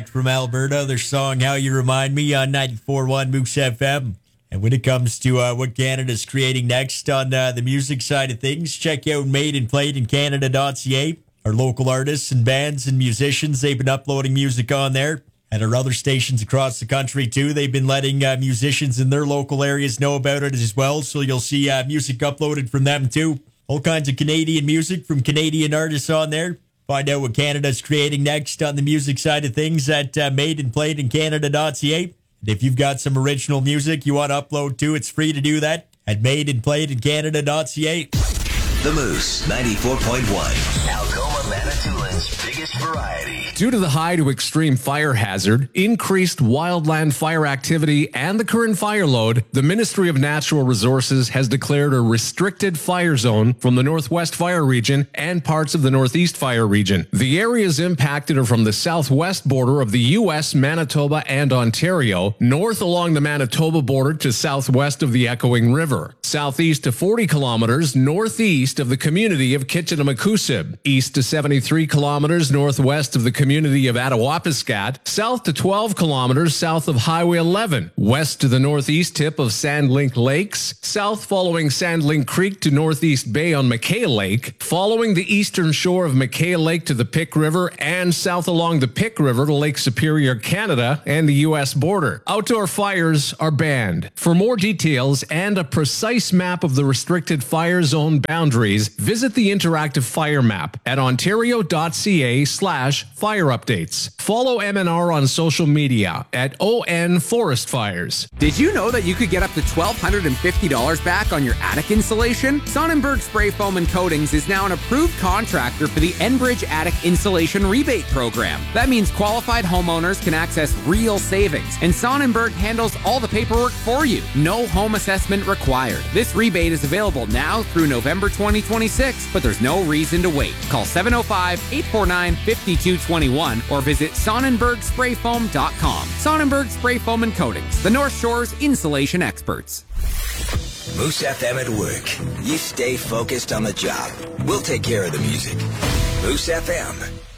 From Alberta, their song How You Remind Me on 94.1 Moose FM. And when it comes to what Canada's creating next on the music side of things, check out madeandplayedincanada.ca. Our local artists and bands and musicians, they've been uploading music on there. And our other stations across the country, too. They've been letting musicians in their local areas know about it as well. So you'll see music uploaded from them, too. All kinds of Canadian music from Canadian artists on there. Find out what Canada's creating next on the music side of things at madeandplayedincanada.ca. And if you've got some original music you want to upload to, it's free to do that at madeandplayedincanada.ca. The Moose 94.1. Algoma, Manitoulин's biggest variety. Due to the high to extreme fire hazard, increased wildland fire activity, and the current fire load, the Ministry of Natural Resources has declared a restricted fire zone from the Northwest Fire Region and parts of the Northeast Fire Region. The areas impacted are from the southwest border of the U.S., Manitoba, and Ontario, north along the Manitoba border to southwest of the Echoing River, southeast to 40 kilometers northeast of the community of Kitchener-Makousib, east to 73 kilometers northwest of the community of Attawapiskat, south to 12 kilometers south of Highway 11, west to the northeast tip of Sandlink Lakes, south following Sandlink Creek to Northeast Bay on McKay Lake, following the eastern shore of McKay Lake to the Pic River, and south along the Pic River to Lake Superior, Canada, and the U.S. border. Outdoor fires are banned. For more details and a precise map of the restricted fire zone boundaries, visit the interactive fire map at ontario.ca/fire updates. Follow MNR on social media at ON Forest Fires. Did you know that you could get up to $1,250 back on your attic insulation? Sonnenberg Spray Foam and Coatings is now an approved contractor for the Enbridge Attic Insulation Rebate Program. That means qualified homeowners can access real savings, and Sonnenberg handles all the paperwork for you. No home assessment required. This rebate is available now through November 2026, but there's no reason to wait. Call 705-849-5221 or visit SonnenbergSprayFoam.com. Sonnenberg Spray Foam and Coatings, the North Shore's insulation experts. Moose FM at work. You stay focused on the job. We'll take care of the music. Moose FM.